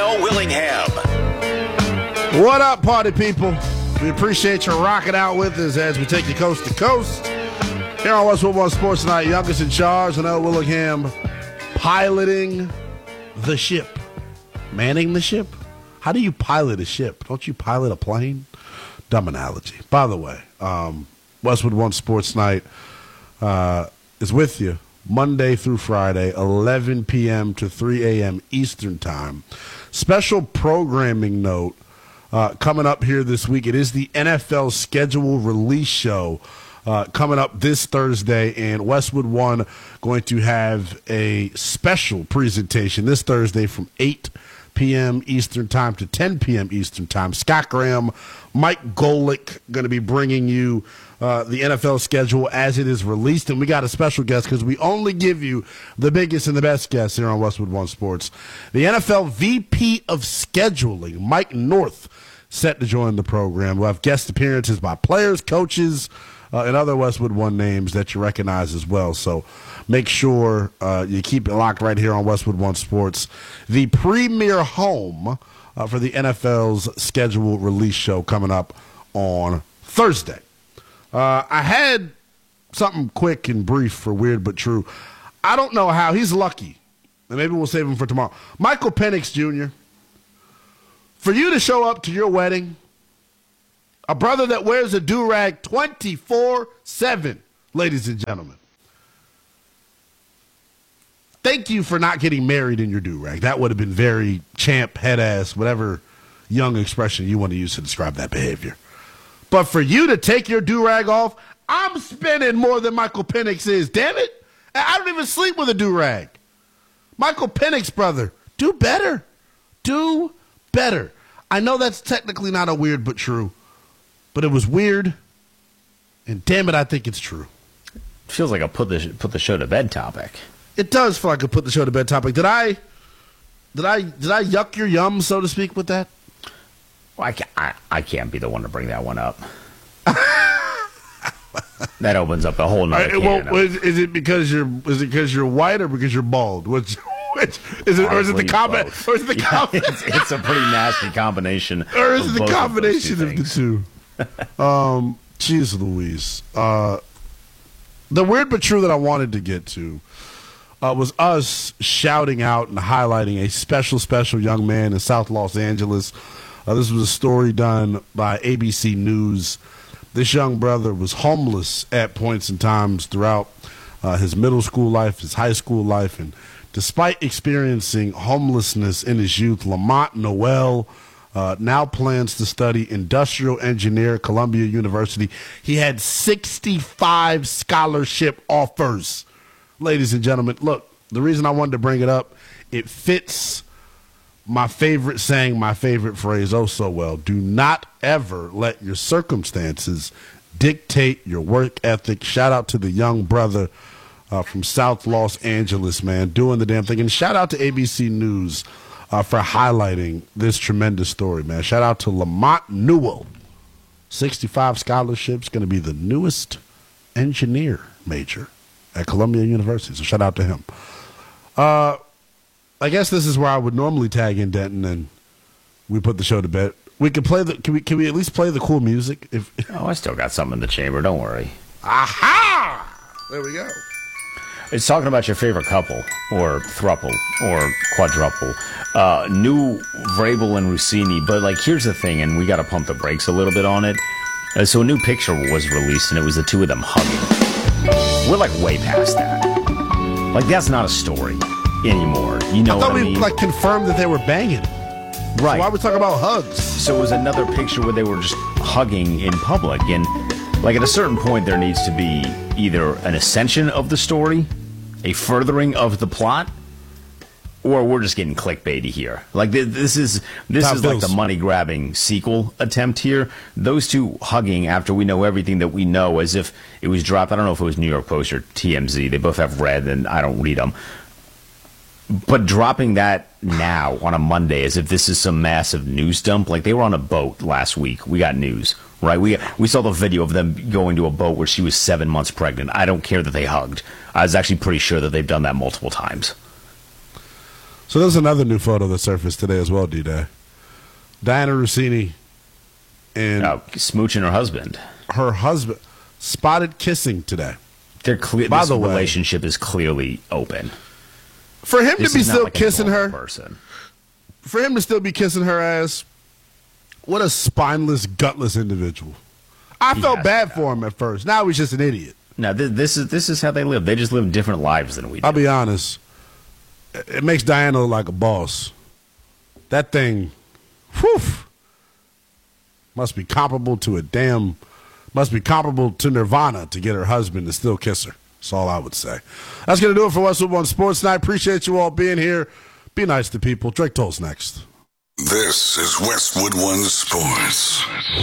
Darnell Willingham. What up, party people? We appreciate you rocking out with us as we take you coast to coast. Here on Westwood One Sports Tonight, youngest in charge, Darnell Willingham, piloting the ship. Manning the ship? How do you pilot a ship? Don't you pilot a plane? Dumb analogy. By the way, Westwood One Sports Night is with you Monday through Friday, 11 p.m. to 3 a.m. Eastern Time. Special programming note coming up here this week. It is the NFL schedule release show coming up this Thursday, and Westwood One going to have a special presentation this Thursday from 8 p.m. Eastern Time to 10 p.m. Eastern Time. Scott Graham, Mike Golick going to be bringing you the NFL schedule as it is released, and we got a special guest because we only give you the biggest and the best guests here on Westwood One Sports. The NFL VP of Scheduling, Mike North, set to join the program. We'll have guest appearances by players, coaches, and other Westwood One names that you recognize as well. So make sure you keep it locked right here on Westwood One Sports, the premier home for the NFL's schedule release show coming up on Thursday. I had something quick and brief for Weird But True. I don't know how. He's lucky. And maybe we'll save him for tomorrow. Michael Penix Jr., for you to show up to your wedding, a brother that wears a do-rag 24/7, ladies and gentlemen. Thank you for not getting married in your do-rag. That would have been very champ, head-ass, whatever young expression you want to use to describe that behavior. But for you to take your do-rag off, I'm spending more than Michael Penix is. Damn it. I don't even sleep with a do-rag. Michael Penix, brother, do better. Do better. I know that's technically not a Weird But True, but it was weird, and damn it, I think it's true. Feels like a put the show to bed topic. It does feel like a put the show to bed topic. Did I yuck your yum, so to speak, with that? Well, I can't be the one to bring that one up. That opens up a whole nother can. Is it because you're white or because you're bald? Which is it? Or is it the combination? Or is it the combination? It's a pretty nasty combination. Or is it the combination of the two? Jeez Louise. The Weird But True that I wanted to get to was us shouting out and highlighting a special young man in South Los Angeles. This was a story done by ABC News. This young brother was homeless at points and times throughout his middle school life, his high school life, and despite experiencing homelessness in his youth, Lamont Noel now plans to study industrial engineer at Columbia University. He had 65 scholarship offers. Ladies and gentlemen, look, the reason I wanted to bring it up, it fits my favorite saying, my favorite phrase oh so well. Do not ever let your circumstances dictate your work ethic. Shout out to the young brother from South Los Angeles, man, doing the damn thing. And shout out to ABC News for highlighting this tremendous story, man. Shout out to Lamont Newell. 65 scholarships, going to be the newest engineer major at Columbia University. So shout out to him. I guess this is where I would normally tag in Denton, and we put the show to bed. We can play the. Can we at least play the cool music? I still got something in the chamber. Don't worry. Aha! There we go. It's talking about your favorite couple, or throuple, or quadruple. New Vrabel and Rossini, but here's the thing, and we got to pump the brakes a little bit on it. So a new picture was released, and it was the two of them hugging. We're way past that. That's not a story anymore. You know what I mean? I thought we confirmed that they were banging. Right. So why are we talking about hugs? So it was another picture where they were just hugging in public, and at a certain point there needs to be either an ascension of the story, a furthering of the plot, or we're just getting clickbaity here. This is the money grabbing sequel attempt here. Those two hugging after we know everything that we know, as if it was dropped. I don't know if it was New York Post or TMZ. They both have read, and I don't read them. But dropping that now on a Monday as if this is some massive news dump, they were on a boat last week. We got news, right? We saw the video of them going to a boat where she was 7 months pregnant. I don't care that they hugged. I was actually pretty sure that they've done that multiple times. So there's another new photo that surfaced today as well, D-Day. Diana Rossini and smooching her husband. Her husband spotted kissing today. They're clear. By this the way, relationship is clearly open. For him This to be is not still like a kissing normal her, person. for him to still be kissing her ass, what a spineless, gutless individual. I felt bad for him at first. Now he's just an idiot. Now this is how they live. They just live different lives than we do. I'll be honest. It makes Diana look like a boss. That thing, whew, must be comparable to Nirvana to get her husband to still kiss her. That's all I would say. That's going to do it for Westwood One Sports Night. Appreciate you all being here. Be nice to people. Drake Toll's next. This is Westwood One Sports.